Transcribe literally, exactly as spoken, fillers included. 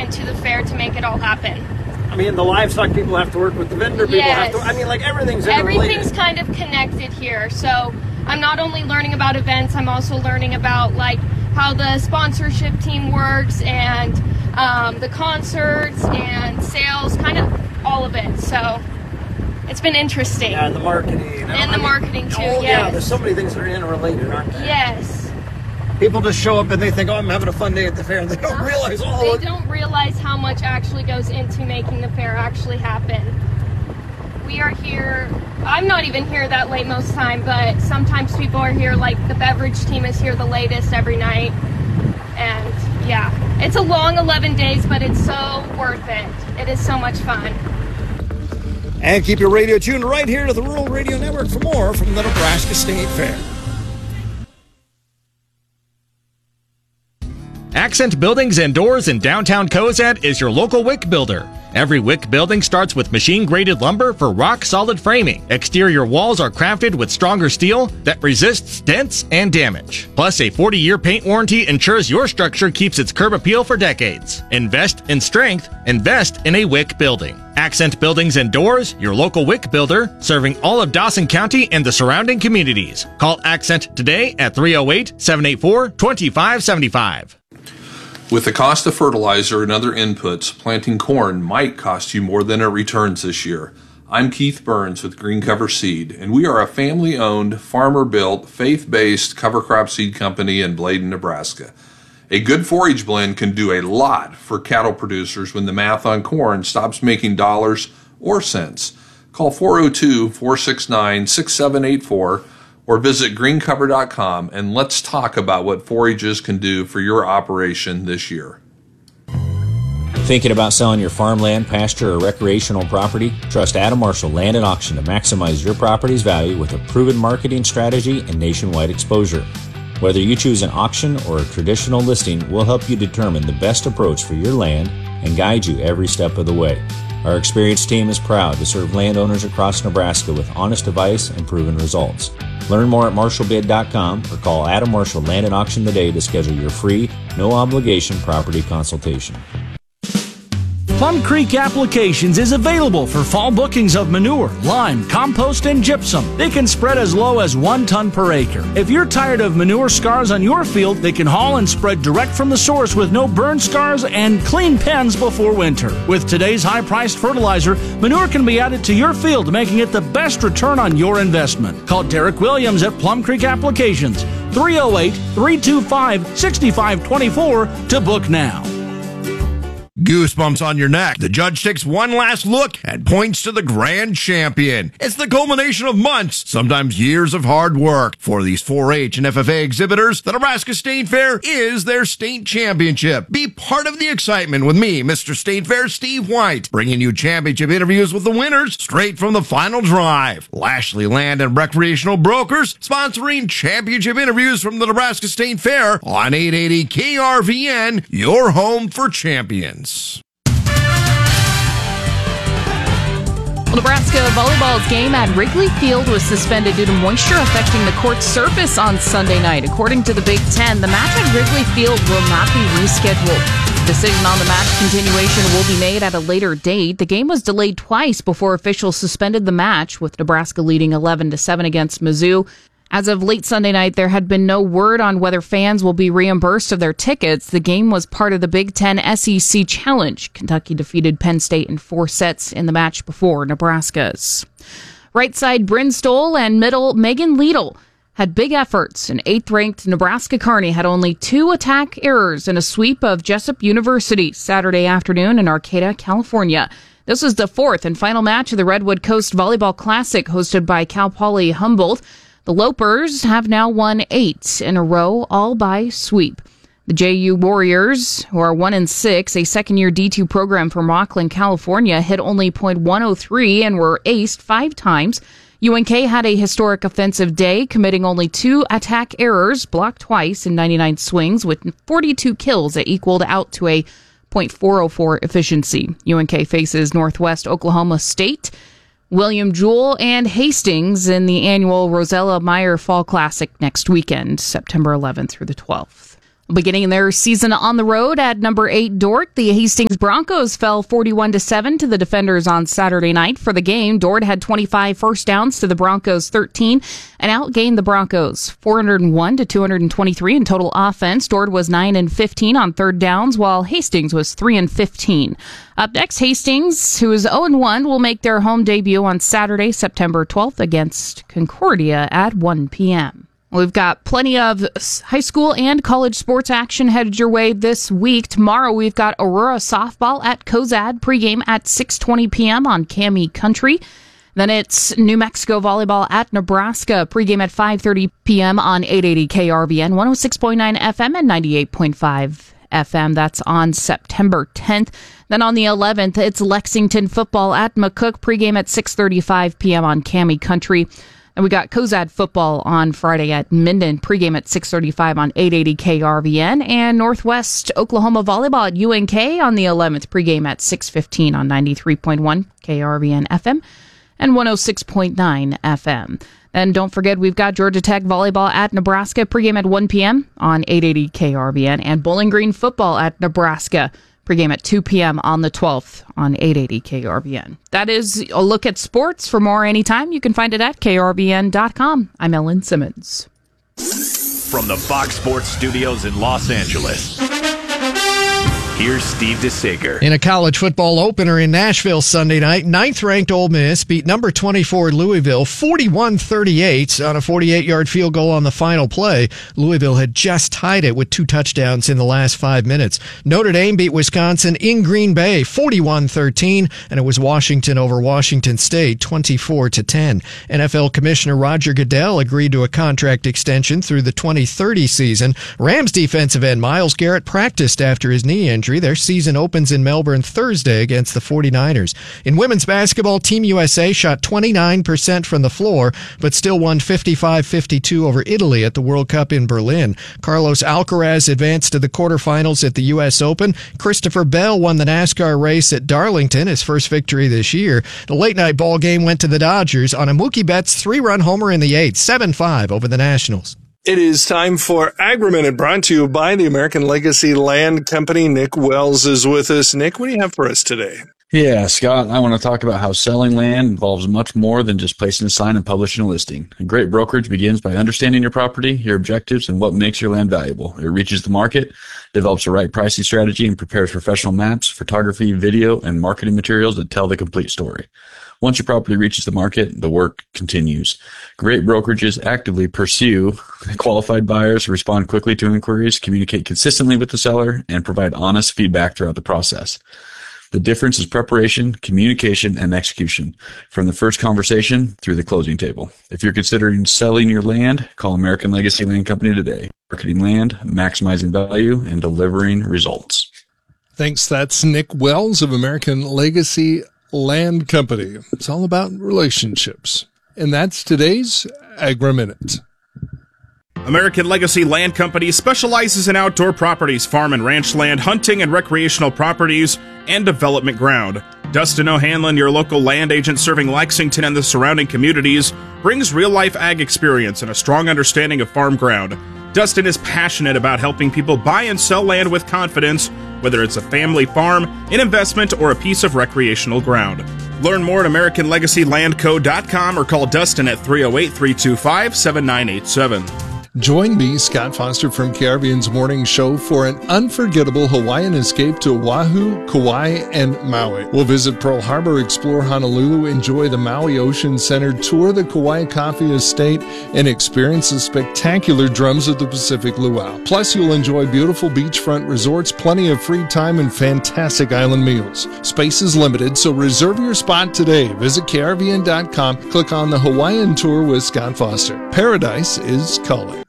into the fair to make it all happen. I mean, the livestock people have to work with the vendor people. Yes. Have to, I mean, like, everything's interrelated. Everything's kind of connected here. So I'm not only learning about events, I'm also learning about, like, how the sponsorship team works and um, the concerts and sales, kind of all of it. So it's been interesting. Yeah, and the marketing. And, and the I mean, marketing, too, oh, yes. Yeah, there's so many things that are interrelated, aren't there? Yes. People just show up and they think, oh, I'm having a fun day at the fair, and they don't realize all They of it. don't realize how much actually goes into making the fair actually happen. We are here, I'm not even here that late most time, but sometimes people are here, like the beverage team is here the latest every night. And yeah, it's a long eleven days, but it's so worth it. It is so much fun. And keep your radio tuned right here to the Rural Radio Network for more from the Nebraska State Fair. Accent Buildings and Doors in downtown Cozad is your local wick builder. Every wick building starts with machine-graded lumber for rock-solid framing. Exterior walls are crafted with stronger steel that resists dents and damage. Plus, a forty-year paint warranty ensures your structure keeps its curb appeal for decades. Invest in strength. Invest in a wick building. Accent Buildings and Doors, your local wick builder, serving all of Dawson County and the surrounding communities. Call Accent today at three oh eight, seven eight four, two five seven five. With the cost of fertilizer and other inputs, planting corn might cost you more than it returns this year. I'm Keith Burns with Green Cover Seed, and we are a family-owned, farmer-built, faith-based cover crop seed company in Bladen, Nebraska. A good forage blend can do a lot for cattle producers when the math on corn stops making dollars or cents. Call four oh two, four six nine, six seven eight four or visit green cover dot com and let's talk about what forages can do for your operation this year. Thinking about selling your farmland, pasture, or recreational property? Trust Adam Marshall Land and Auction to maximize your property's value with a proven marketing strategy and nationwide exposure. Whether you choose an auction or a traditional listing, we'll help you determine the best approach for your land and guide you every step of the way. Our experienced team is proud to serve landowners across Nebraska with honest advice and proven results. Learn more at marshall bid dot com or call Adam Marshall Land and Auction today to schedule your free, no-obligation property consultation. Plum Creek Applications is available for fall bookings of manure, lime, compost, and gypsum. They can spread as low as one ton per acre. If you're tired of manure scars on your field, they can haul and spread direct from the source with no burn scars and clean pens before winter. With today's high-priced fertilizer, manure can be added to your field, making it the best return on your investment. Call Derek Williams at Plum Creek Applications, three oh eight, three two five, six five two four to book now. Goosebumps on your neck. The judge takes one last look and points to the grand champion. It's the culmination of months, sometimes years of hard work. For these four H and F F A exhibitors, the Nebraska State Fair is their state championship. Be part of the excitement with me, Mister State Fair Steve White, bringing you championship interviews with the winners straight from the final drive. Lashley Land and Recreational Brokers sponsoring championship interviews from the Nebraska State Fair on eight eighty K R V N, your home for champions. Well, Nebraska volleyball's game at Wrigley Field was suspended due to moisture affecting the court's surface on Sunday night. According to the Big Ten, the match at Wrigley Field will not be rescheduled. Decision on the match continuation will be made at a later date. The game was delayed twice before officials suspended the match, with Nebraska leading eleven to seven against Mizzou. As of late Sunday night, there had been no word on whether fans will be reimbursed of their tickets. The game was part of the Big Ten S E C Challenge. Kentucky defeated Penn State in four sets in the match before Nebraska's. Right side Bryn Stoll and middle Megan Liedl had big efforts. An eighth-ranked Nebraska Kearney had only two attack errors in a sweep of Jessup University Saturday afternoon in Arcata, California. This was the fourth and final match of the Redwood Coast Volleyball Classic hosted by Cal Poly Humboldt. The Lopers have now won eight in a row, all by sweep. The J U Warriors, who are one and six, a second-year D two program from Rocklin, California, hit only point one oh three and were aced five times. U N K had a historic offensive day, committing only two attack errors, blocked twice in ninety-nine swings, with forty-two kills that equaled out to a point four oh four efficiency. U N K faces Northwest Oklahoma State, William Jewell, and Hastings in the annual Rosella Meyer Fall Classic next weekend, September eleventh through the twelfth. Beginning their season on the road at number eight Dordt, the Hastings Broncos fell forty-one to seven to the Defenders on Saturday night. For the game, Dordt had twenty-five first downs to the Broncos thirteen and outgained the Broncos four hundred one to two hundred twenty-three in total offense. Dordt was nine and fifteen on third downs, while Hastings was three and fifteen. Up next, Hastings, who is oh and one, will make their home debut on Saturday, September twelfth against Concordia at one p.m. We've got plenty of high school and college sports action headed your way this week. Tomorrow we've got Aurora softball at Cozad, pregame at six twenty p.m. on Cami Country. Then it's New Mexico volleyball at Nebraska, pregame at five thirty p.m. on eight eighty K R V N, one oh six point nine F M and ninety-eight point five F M. That's on September tenth. Then on the eleventh, it's Lexington football at McCook, pregame at six thirty-five p.m. on Cami Country. And we got Cozad football on Friday at Minden, pregame at six thirty-five on eight eighty K R V N, and Northwest Oklahoma volleyball at U N K on the eleventh, pregame at six fifteen on ninety-three point one K R V N F M and one oh six point nine F M. And don't forget, we've got Georgia Tech volleyball at Nebraska, pregame at one p.m. on eight eighty K R V N, and Bowling Green football at Nebraska, pregame at two p.m. on the twelfth on eight eighty K R V N. That is a look at sports. For more anytime, you can find it at K R V N dot com. I'm Ellen Simmons. From the Fox Sports Studios in Los Angeles, here's Steve DeSager. In a college football opener in Nashville Sunday night, ninth-ranked Ole Miss beat number twenty-four Louisville forty-one thirty-eight on a forty-eight-yard field goal on the final play. Louisville had just tied it with two touchdowns in the last five minutes. Notre Dame beat Wisconsin in Green Bay forty-one thirteen, and it was Washington over Washington State twenty-four to ten. N F L Commissioner Roger Goodell agreed to a contract extension through the twenty thirty season. Rams defensive end Myles Garrett practiced after his knee injury. Their season opens in Melbourne Thursday against the forty-niners. In women's basketball, Team U S A shot twenty-nine percent from the floor, but still won fifty-five fifty-two over Italy at the World Cup in Berlin. Carlos Alcaraz advanced to the quarterfinals at the U S Open. Christopher Bell won the NASCAR race at Darlington, his first victory this year. The late-night ball game went to the Dodgers on a Mookie Betts three-run homer in the eighth, seven five over the Nationals. It is time for Agri-Minute, brought to you by the American Legacy Land Company. Nick Wells is with us. Nick, what do you have for us today? Yeah, Scott, I want to talk about how selling land involves much more than just placing a sign and publishing a listing. A great brokerage begins by understanding your property, your objectives, and what makes your land valuable. It reaches the market, develops a right pricing strategy, and prepares professional maps, photography, video, and marketing materials that tell the complete story. Once your property reaches the market, the work continues. Great brokerages actively pursue qualified buyers, respond quickly to inquiries, communicate consistently with the seller, and provide honest feedback throughout the process. The difference is preparation, communication, and execution, from the first conversation through the closing table. If you're considering selling your land, call American Legacy Land Company today. Marketing land, maximizing value, and delivering results. Thanks. That's Nick Wells of American Legacy Land Company. It's all about relationships. And that's today's Agri-Minute. American Legacy Land Company specializes in outdoor properties, farm and ranch land, hunting and recreational properties, and development ground. Dustin O'Hanlon, your local land agent serving Lexington and the surrounding communities, brings real-life ag experience and a strong understanding of farm ground. Dustin is passionate about helping people buy and sell land with confidence, whether it's a family farm, an investment, or a piece of recreational ground. Learn more at American Legacy Land Co dot com or call Dustin at three oh eight, three two five, seven nine eight seven. Join me, Scott Foster from K R V N's Morning Show, for an unforgettable Hawaiian escape to Oahu, Kauai, and Maui. We'll visit Pearl Harbor, explore Honolulu, enjoy the Maui Ocean Center, tour the Kauai Coffee Estate, and experience the spectacular Drums of the Pacific Luau. Plus, you'll enjoy beautiful beachfront resorts, plenty of free time, and fantastic island meals. Space is limited, so reserve your spot today. Visit K R V N dot com, click on the Hawaiian Tour with Scott Foster. Paradise is calling.